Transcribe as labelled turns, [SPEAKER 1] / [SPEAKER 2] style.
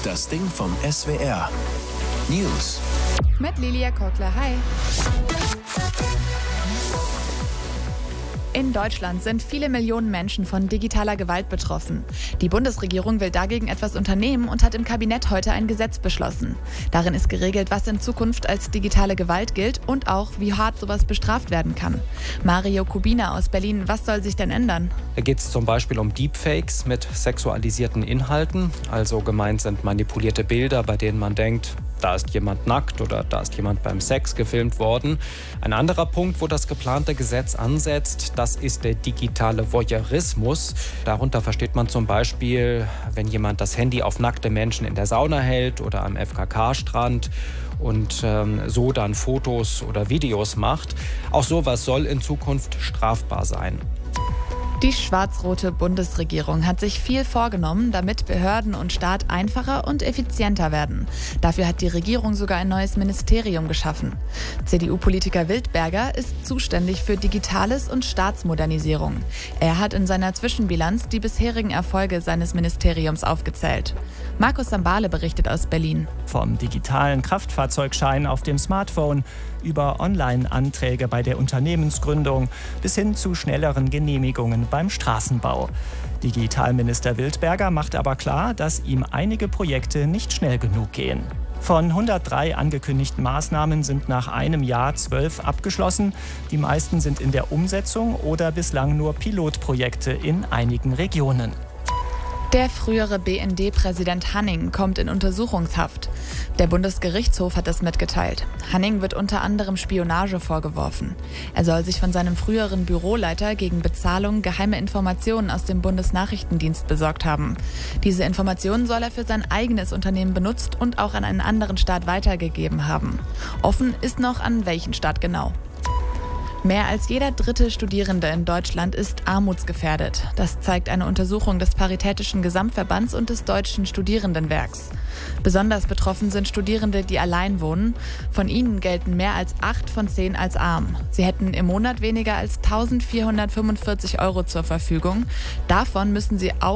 [SPEAKER 1] Das Ding vom SWR. News.
[SPEAKER 2] Mit Lilia Kottler. Hi. In Deutschland sind viele Millionen Menschen von digitaler Gewalt betroffen. Die Bundesregierung will dagegen etwas unternehmen und hat im Kabinett heute ein Gesetz beschlossen. Darin ist geregelt, was in Zukunft als digitale Gewalt gilt und auch, wie hart sowas bestraft werden kann. Mario Kubina aus Berlin, was soll sich denn ändern?
[SPEAKER 3] Da geht es zum Beispiel um Deepfakes mit sexualisierten Inhalten. Also gemeint sind manipulierte Bilder, bei denen man denkt, da ist jemand nackt oder da ist jemand beim Sex gefilmt worden. Ein anderer Punkt, wo das geplante Gesetz ansetzt, das ist der digitale Voyeurismus. Darunter versteht man zum Beispiel, wenn jemand das Handy auf nackte Menschen in der Sauna hält oder am FKK-Strand und so dann Fotos oder Videos macht. Auch sowas soll in Zukunft strafbar sein.
[SPEAKER 2] Die schwarz-rote Bundesregierung hat sich viel vorgenommen, damit Behörden und Staat einfacher und effizienter werden. Dafür hat die Regierung sogar ein neues Ministerium geschaffen. CDU-Politiker Wildberger ist zuständig für Digitales und Staatsmodernisierung. Er hat in seiner Zwischenbilanz die bisherigen Erfolge seines Ministeriums aufgezählt. Markus Sambale berichtet aus Berlin.
[SPEAKER 4] Vom digitalen Kraftfahrzeugschein auf dem Smartphone über Online-Anträge bei der Unternehmensgründung bis hin zu schnelleren Genehmigungen beim Straßenbau. Digitalminister Wildberger macht aber klar, dass ihm einige Projekte nicht schnell genug gehen. Von 103 angekündigten Maßnahmen sind nach einem Jahr 12 abgeschlossen. Die meisten sind in der Umsetzung oder bislang nur Pilotprojekte in einigen Regionen.
[SPEAKER 2] Der frühere BND-Präsident Hanning kommt in Untersuchungshaft. Der Bundesgerichtshof hat das mitgeteilt. Hanning wird unter anderem Spionage vorgeworfen. Er soll sich von seinem früheren Büroleiter gegen Bezahlung geheime Informationen aus dem Bundesnachrichtendienst besorgt haben. Diese Informationen soll er für sein eigenes Unternehmen benutzt und auch an einen anderen Staat weitergegeben haben. Offen ist noch, an welchen Staat genau. Mehr als jeder dritte Studierende in Deutschland ist armutsgefährdet. Das zeigt eine Untersuchung des Paritätischen Gesamtverbands und des Deutschen Studierendenwerks. Besonders betroffen sind Studierende, die allein wohnen. Von ihnen gelten mehr als 8 von 10 als arm. Sie hätten im Monat weniger als 1.445 € zur Verfügung. Davon müssen sie auch